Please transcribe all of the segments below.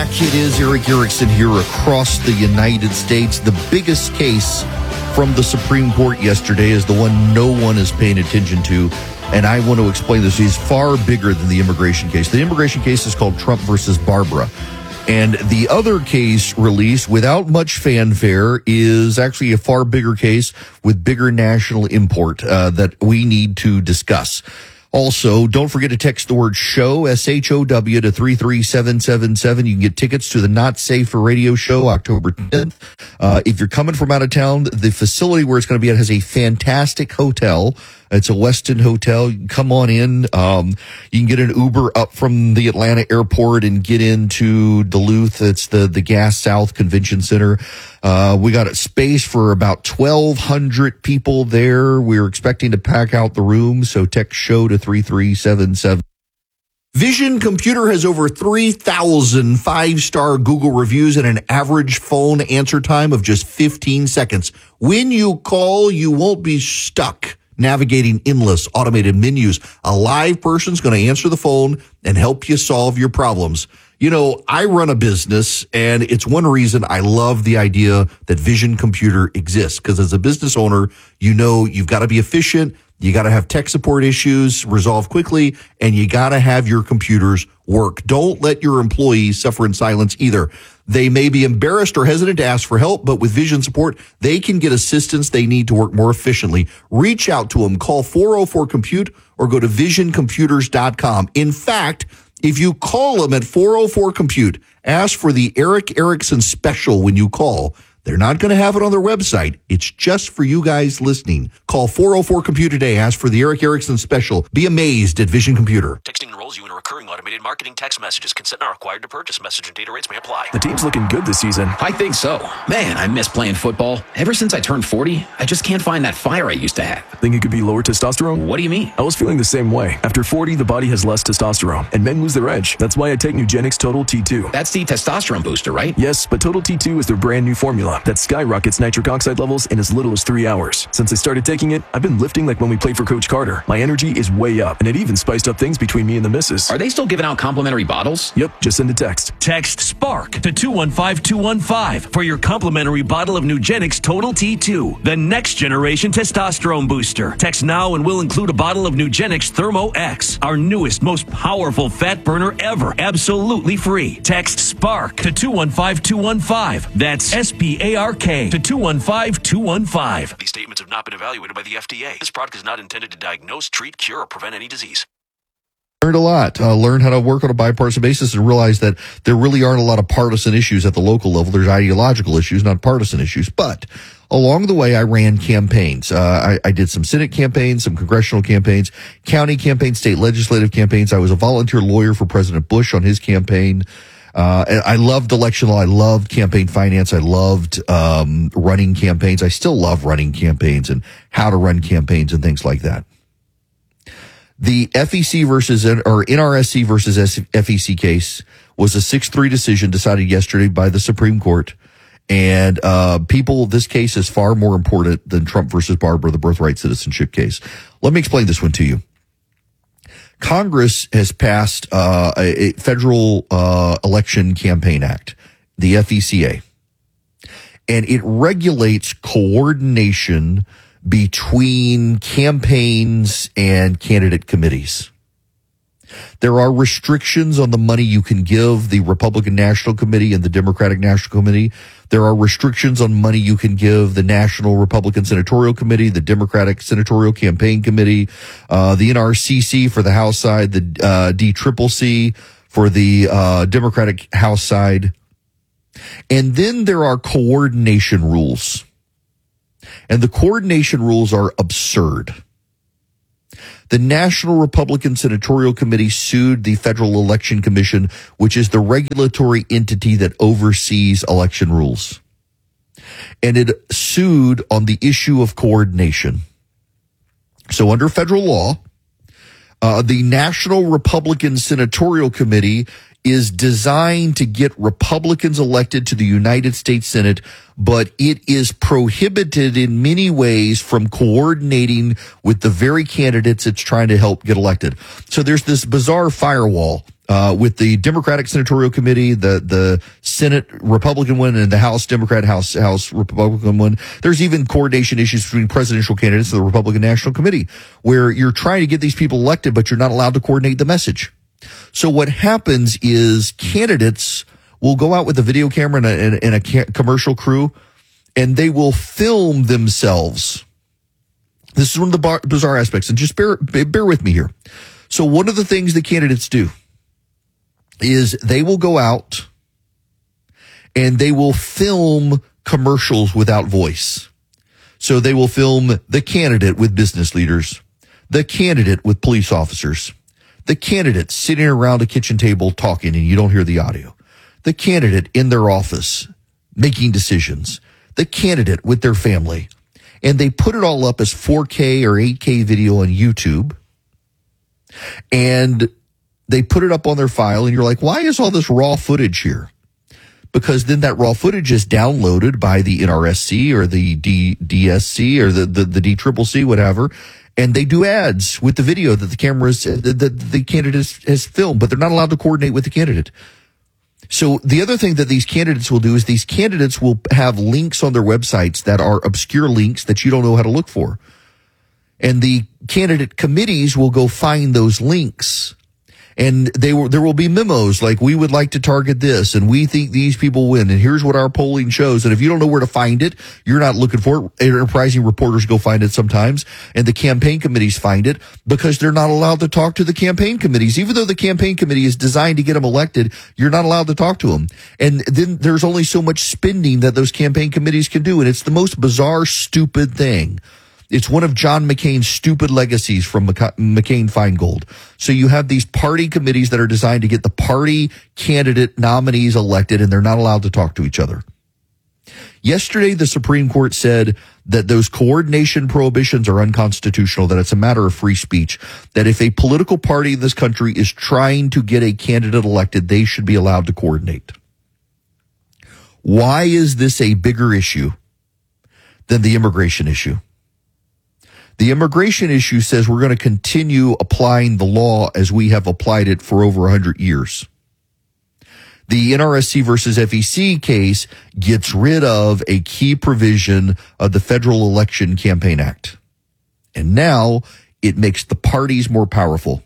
It is Eric Erickson here across the United States. The biggest case from the Supreme Court yesterday is the one no one is paying attention to, and I want to explain this. It's far bigger than the immigration case. The immigration case is called Trump versus Barbara. And the other case released without much fanfare is actually a far bigger case with bigger national import that we need to discuss. Also, don't forget to text the word SHOW, S-H-O-W, to 33777. You can get tickets to the Not Safe for Radio show October 10th. If you're coming from out of town, the facility where it's going to be at has a fantastic hotel. It's a Westin hotel. You can come on in. You can get an Uber up from the Atlanta airport and get into Duluth. It's the Gas South Convention Center. We got a space for about 1,200 people there. We're expecting to pack out the room, so text SHOW to 3377. Vision Computer has over 3,000 five-star Google reviews and an average phone answer time of just 15 seconds. When you call, you won't be stuck navigating endless automated menus. A live person's going to answer the phone and help you solve your problems. You know, I run a business, and it's one reason I love the idea that Vision Computer exists, because as a business owner, you know you've got to be efficient, you got to have tech support issues resolved quickly, and you got to have your computers work. Don't let your employees suffer in silence either. They may be embarrassed or hesitant to ask for help, but with Vision support, they can get assistance they need to work more efficiently. Reach out to them. Call 404-COMPUTE or go to visioncomputers.com. In fact, if you call them at 404-COMPUTE, ask for the Eric Erickson special when you call. They're not going to have it on their website. It's just for you guys listening. Call 404-COMPUTE today. Ask for the Eric Erickson special. Be amazed at Vision Computer. Texting enrolls you in a recurring automated marketing text messages. Consent not required to purchase. Message and data rates may apply. The team's looking good this season. I think so. Man, I miss playing football. Ever since I turned 40, I just can't find that fire I used to have. Think it could be lower testosterone? What do you mean? I was feeling the same way. After 40, the body has less testosterone, and men lose their edge. That's why I take Nugenix Total T2. That's the testosterone booster, right? Yes, but Total T2 is their brand new formula that skyrockets nitric oxide levels in as little as 3 hours. Since I started taking it, I've been lifting like when we played for Coach Carter. My energy is way up, and it even spiced up things between me and the missus. Are they still giving out complimentary bottles? Yep, just send a text. Text SPARK to 215-215 for your complimentary bottle of Nugenix Total T2, the next generation testosterone booster. Text now and we'll include a bottle of Nugenix Thermo X, our newest, most powerful fat burner ever, absolutely free. Text SPARK to 215-215. That's SPARK to 215-215. These statements have not been evaluated by the FDA. This product is not intended to diagnose, treat, cure, or prevent any disease. Learned a lot. Learn how to work on a bipartisan basis and realize that there really aren't a lot of partisan issues at the local level. There's ideological issues, not partisan issues. But along the way, I ran campaigns. I did some Senate campaigns, some congressional campaigns, county campaigns, state legislative campaigns. I was a volunteer lawyer for President Bush on his campaign. And I loved election law. I loved campaign finance. I loved running campaigns. I still love running campaigns and how to run campaigns and things like that. The FEC versus, or NRSC versus FEC case was a 6-3 decision decided yesterday by the Supreme Court. And this case is far more important than Trump versus Barbara, the birthright citizenship case. Let me explain this one to you. Congress has passed a federal election campaign act, the FECA, and it regulates coordination between campaigns and candidate committees. There are restrictions on the money you can give the Republican National Committee and the Democratic National Committee. There are restrictions on money you can give the National Republican Senatorial Committee, the Democratic Senatorial Campaign Committee, the NRCC for the House side, the DCCC for the Democratic House side. And then there are coordination rules. And the coordination rules are absurd. The National Republican Senatorial Committee sued the Federal Election Commission, which is the regulatory entity that oversees election rules. And it sued on the issue of coordination. So under federal law, the National Republican Senatorial Committee is designed to get Republicans elected to the United States Senate, but it is prohibited in many ways from coordinating with the very candidates it's trying to help get elected. So there's this bizarre firewall with the Democratic Senatorial Committee, the Senate Republican one, and the House Democrat, House Republican one. There's even coordination issues between presidential candidates and the Republican National Committee, where you're trying to get these people elected, but you're not allowed to coordinate the message. So what happens is candidates will go out with a video camera and a commercial crew, and they will film themselves. This is one of the bizarre aspects, and just bear with me here. So one of the things the candidates do is they will go out and they will film commercials without voice. So they will film the candidate with business leaders, the candidate with police officers, the candidate sitting around a kitchen table talking and you don't hear the audio, the candidate in their office making decisions, the candidate with their family. And they put it all up as 4K or 8K video on YouTube. And they put it up on their file, and you're like, why is all this raw footage here? Because then that raw footage is downloaded by the NRSC or the DSC or the DCCC, whatever, and they do ads with the video that the the candidate has filmed, but they're not allowed to coordinate with the candidate. So the other thing that these candidates will do is these candidates will have links on their websites that are obscure links that you don't know how to look for. And the candidate committees will go find those links. And there will be memos like, we would like to target this, and we think these people win, and here's what our polling shows. And if you don't know where to find it, you're not looking for it. Enterprising reporters go find it sometimes, and the campaign committees find it because they're not allowed to talk to the campaign committees. Even though the campaign committee is designed to get them elected, you're not allowed to talk to them. And then there's only so much spending that those campaign committees can do, and it's the most bizarre, stupid thing. It's one of John McCain's stupid legacies from McCain-Feingold. So you have these party committees that are designed to get the party candidate nominees elected, and they're not allowed to talk to each other. Yesterday, the Supreme Court said that those coordination prohibitions are unconstitutional, that it's a matter of free speech, that if a political party in this country is trying to get a candidate elected, they should be allowed to coordinate. Why is this a bigger issue than the immigration issue? The immigration issue says we're going to continue applying the law as we have applied it for over 100 years. The NRSC versus FEC case gets rid of a key provision of the Federal Election Campaign Act. And now it makes the parties more powerful.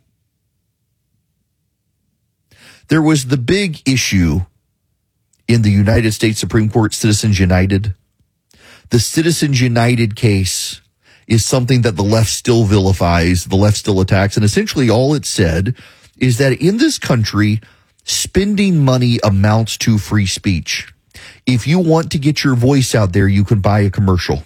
There was the big issue in the United States Supreme Court, Citizens United. The Citizens United case is something that the left still vilifies, the left still attacks. And essentially all it said is that in this country, spending money amounts to free speech. If you want to get your voice out there, you can buy a commercial.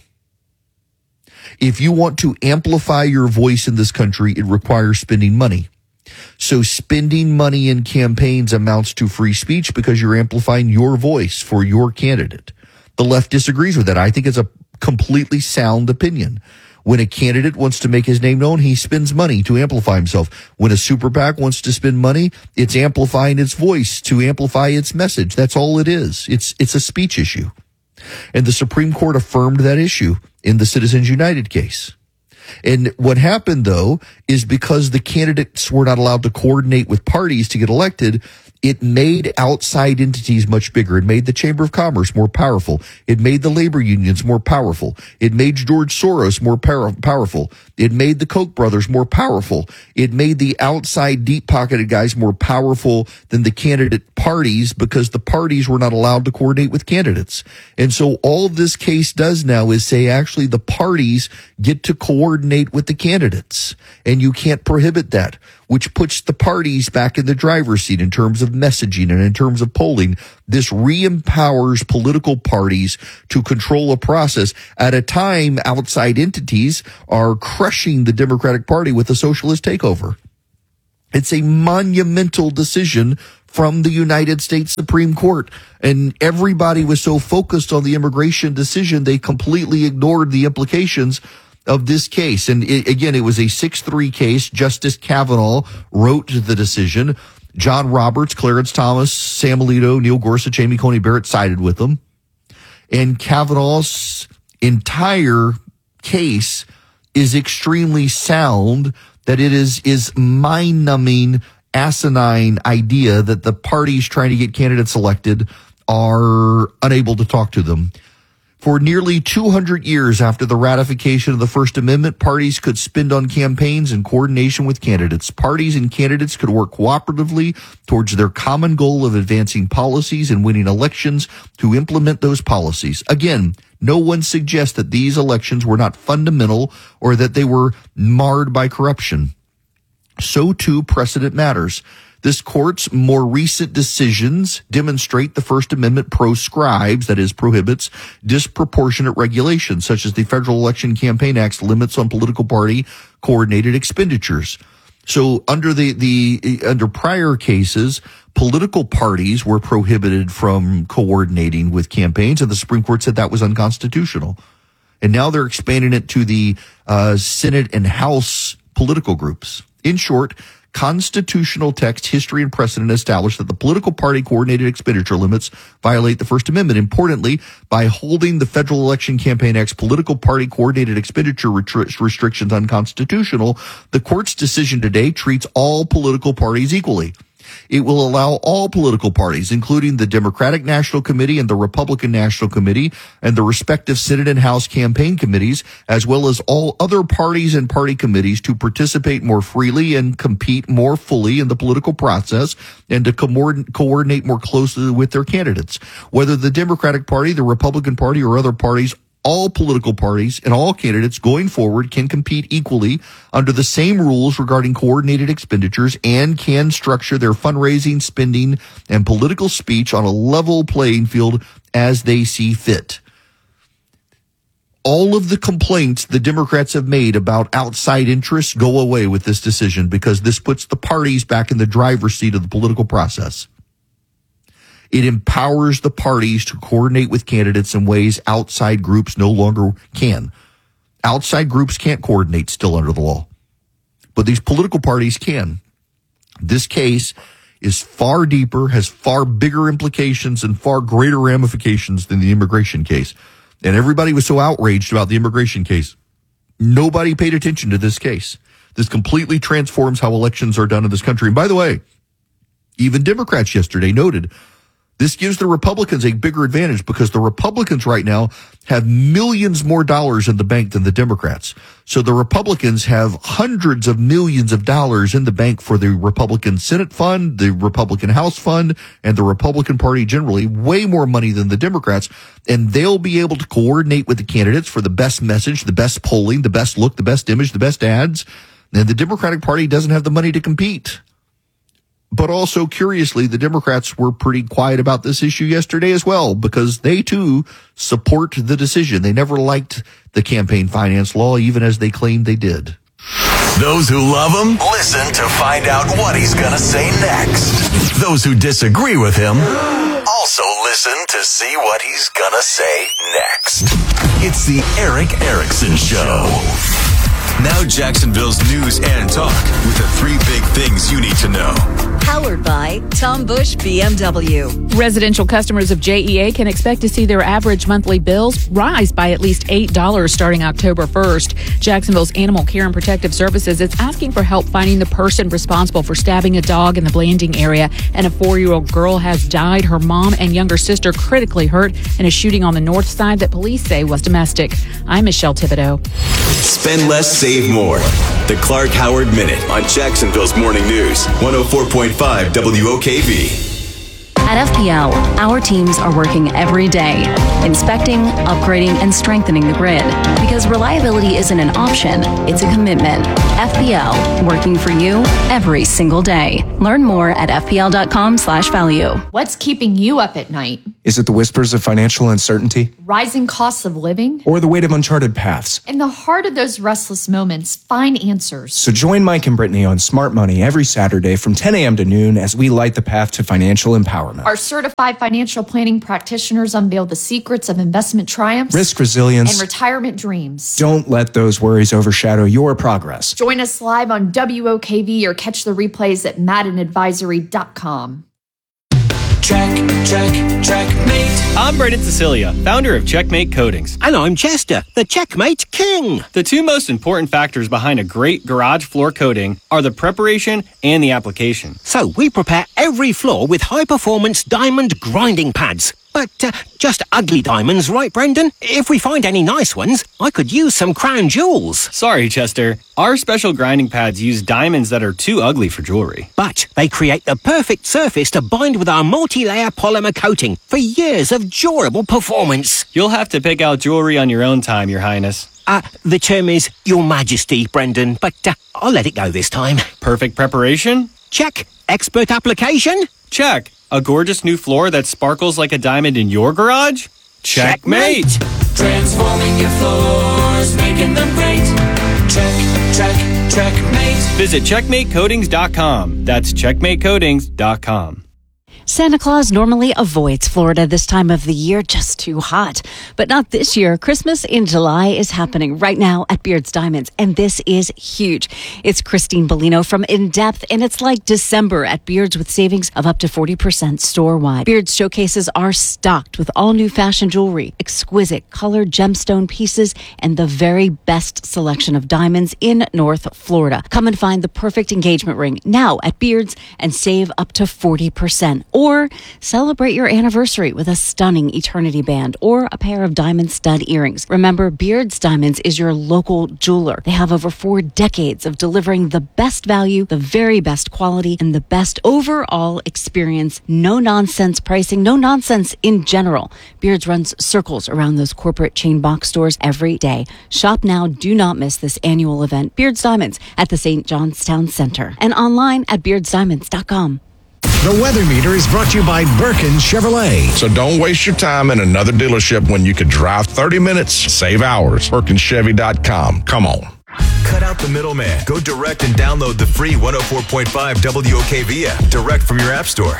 If you want to amplify your voice in this country, it requires spending money. So spending money in campaigns amounts to free speech because you're amplifying your voice for your candidate. The left disagrees with that. I think it's a completely sound opinion. When a candidate wants to make his name known, he spends money to amplify himself. When a super PAC wants to spend money, it's amplifying its voice to amplify its message. That's all it is. It's a speech issue. And the Supreme Court affirmed that issue in the Citizens United case. And what happened, though, is because the candidates were not allowed to coordinate with parties to get elected, it made outside entities much bigger. It made the Chamber of Commerce more powerful. It made the labor unions more powerful. It made George Soros more powerful. It made the Koch brothers more powerful. It made the outside deep-pocketed guys more powerful than the candidate parties because the parties were not allowed to coordinate with candidates. And so all this case does now is say actually the parties get to coordinate with the candidates, and you can't prohibit that, which puts the parties back in the driver's seat in terms of messaging and in terms of polling. This re-empowers political parties to control a process at a time outside entities are crushing the Democratic Party with a socialist takeover. It's a monumental decision from the United States Supreme Court. And everybody was so focused on the immigration decision, they completely ignored the implications of this case. And it was a 6-3 case. Justice Kavanaugh wrote the decision. John Roberts, Clarence Thomas, Sam Alito, Neil Gorsuch, Amy Coney Barrett sided with them. And Kavanaugh's entire case is extremely sound, that it is mind-numbing, asinine idea that the parties trying to get candidates elected are unable to talk to them. For nearly 200 years after the ratification of the First Amendment, parties could spend on campaigns in coordination with candidates. Parties and candidates could work cooperatively towards their common goal of advancing policies and winning elections to implement those policies. Again, no one suggests that these elections were not fundamental or that they were marred by corruption. So too, precedent matters. This court's more recent decisions demonstrate the First Amendment proscribes, that is, prohibits disproportionate regulations, such as the Federal Election Campaign Act's limits on political party coordinated expenditures. So under under prior cases, political parties were prohibited from coordinating with campaigns, and the Supreme Court said that was unconstitutional. And now they're expanding it to the Senate and House political groups. In short, constitutional text, history, and precedent establish that the political party coordinated expenditure limits violate the First Amendment. Importantly, by holding the Federal Election Campaign Act's political party coordinated expenditure restrictions unconstitutional, the court's decision today treats all political parties equally. It will allow all political parties, including the Democratic National Committee and the Republican National Committee and the respective Senate and House campaign committees, as well as all other parties and party committees, to participate more freely and compete more fully in the political process and to coordinate more closely with their candidates. Whether the Democratic Party, the Republican Party, or other parties, all political parties and all candidates going forward can compete equally under the same rules regarding coordinated expenditures and can structure their fundraising, spending, and political speech on a level playing field as they see fit. All of the complaints the Democrats have made about outside interests go away with this decision, because this puts the parties back in the driver's seat of the political process. It empowers the parties to coordinate with candidates in ways outside groups no longer can. Outside groups can't coordinate still under the law, but these political parties can. This case is far deeper, has far bigger implications and far greater ramifications than the immigration case. And everybody was so outraged about the immigration case. Nobody paid attention to this case. This completely transforms how elections are done in this country. And by the way, even Democrats yesterday noted this gives the Republicans a bigger advantage, because the Republicans right now have millions more dollars in the bank than the Democrats. So the Republicans have hundreds of millions of dollars in the bank for the Republican Senate fund, the Republican House fund, and the Republican Party generally, way more money than the Democrats. And they'll be able to coordinate with the candidates for the best message, the best polling, the best look, the best image, the best ads. And the Democratic Party doesn't have the money to compete. But also, curiously, the Democrats were pretty quiet about this issue yesterday as well, because they, too, support the decision. They never liked the campaign finance law, even as they claimed they did. Those who love him, listen to find out what he's going to say next. Those who disagree with him, also listen to see what he's going to say next. It's the Erick Erickson Show. Now Jacksonville's news and talk with the 3 big things you need to know. Powered by Tom Bush BMW. Residential customers of JEA can expect to see their average monthly bills rise by at least $8 starting October 1st. Jacksonville's Animal Care and Protective Services is asking for help finding the person responsible for stabbing a dog in the Blanding area. And a 4-year-old girl has died. Her mom and younger sister critically hurt in a shooting on the north side that police say was domestic. I'm Michelle Thibodeau. Spend less, save more. The Clark Howard Minute on Jacksonville's Morning News, 104.5 WOKV. At FPL, our teams are working every day, inspecting, upgrading, and strengthening the grid. Because reliability isn't an option, it's a commitment. FPL, working for you every single day. Learn more at fpl.com/value. What's keeping you up at night? Is it the whispers of financial uncertainty? Rising costs of living? Or the weight of uncharted paths? In the heart of those restless moments, find answers. So join Mike and Brittany on Smart Money every Saturday from 10 a.m. to noon as we light the path to financial empowerment. Our certified financial planning practitioners unveil the secrets of investment triumphs, risk resilience, and retirement dreams. Don't let those worries overshadow your progress. Join us live on WOKV or catch the replays at maddenadvisory.com. Checkmate. I'm Braden Cecilia, founder of Checkmate Coatings. And I'm Chester, the Checkmate King. The two most important factors behind a great garage floor coating are the preparation and the application. So we prepare every floor with high-performance diamond grinding pads. But just ugly diamonds, right, Brendan? If we find any nice ones, I could use some crown jewels. Sorry, Chester. Our special grinding pads use diamonds that are too ugly for jewelry. But they create the perfect surface to bind with our multi-layer polymer coating for years of durable performance. You'll have to pick out jewelry on your own time, Your Highness. The term is Your Majesty, Brendan, but I'll let it go this time. Perfect preparation? Check. Expert application? Check. A gorgeous new floor that sparkles like a diamond in your garage? Checkmate! Transforming your floors, making them great. Checkmate. Visit CheckmateCoatings.com. That's CheckmateCoatings.com. Santa Claus normally avoids Florida this time of the year, just too hot. But not this year. Christmas in July is happening right now at Beard's Diamonds, and this is huge. It's Christine Bellino from In Depth, and it's like December at Beard's with savings of up to 40% store-wide. Beard's showcases are stocked with all new fashion jewelry, exquisite colored gemstone pieces, and the very best selection of diamonds in North Florida. Come and find the perfect engagement ring now at Beard's and save up to 40%. Or celebrate your anniversary with a stunning eternity band or a pair of diamond stud earrings. Remember, Beard's Diamonds is your local jeweler. They have over 4 decades of delivering the best value, the very best quality, and the best overall experience. No nonsense pricing, no nonsense in general. Beard's runs circles around those corporate chain box stores every day. Shop now. Do not miss this annual event. Beard's Diamonds at the St. John's Town Center and online at beardsdiamonds.com. The Weather Meter is brought to you by Birkin Chevrolet. So don't waste your time in another dealership when you could drive 30 minutes, save hours. BirkinChevy.com. Come on. Cut out the middleman. Go direct and download the free 104.5 WOKV app direct from your app store.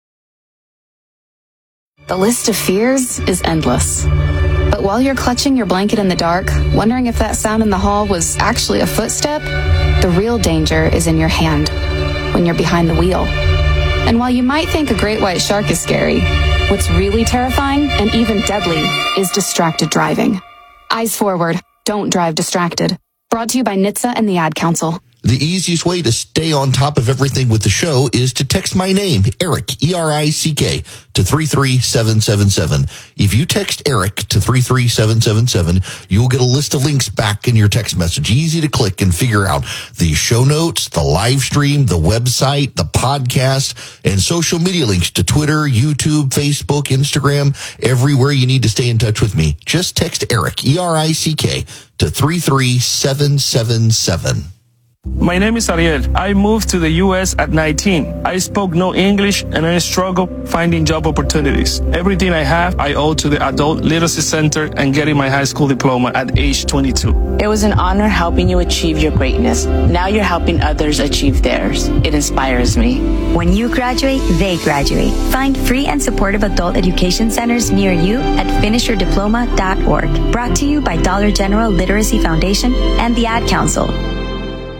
The list of fears is endless. But while you're clutching your blanket in the dark, wondering if that sound in the hall was actually a footstep, the real danger is in your hand when you're behind the wheel. And while you might think a great white shark is scary, what's really terrifying and even deadly is distracted driving. Eyes forward. Don't drive distracted. Brought to you by NHTSA and the Ad Council. The easiest way to stay on top of everything with the show is to text my name, Eric, E-R-I-C-K, to 33777. If you text Eric to 33777, you'll get a list of links back in your text message. Easy to click and figure out the show notes, the live stream, the website, the podcast, and social media links to Twitter, YouTube, Facebook, Instagram, everywhere you need to stay in touch with me. Just text Eric, E-R-I-C-K, to 33777. My name is Ariel. I moved to the U.S. at 19. I spoke no English and I struggled finding job opportunities. Everything I have, I owe to the Adult Literacy Center and getting my high school diploma at age 22. It was an honor helping you achieve your greatness. Now you're helping others achieve theirs. It inspires me. When you graduate, they graduate. Find free and supportive adult education centers near you at finishyourdiploma.org. Brought to you by Dollar General Literacy Foundation and the Ad Council.